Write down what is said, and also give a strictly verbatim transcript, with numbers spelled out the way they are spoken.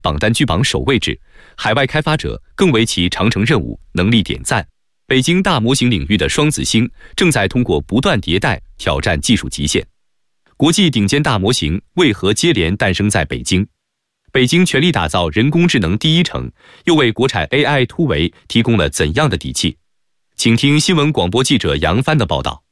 榜单居榜首位置，海外开发者更为其长程任务能力点赞。北京大模型领域的双子星正在通过不断迭代挑战技术极限。国际顶尖大模型为何接连诞生在北京？北京全力打造人工智能第一城，又为国产 A I 突围提供了怎样的底气？请听新闻广播记者杨帆的报道。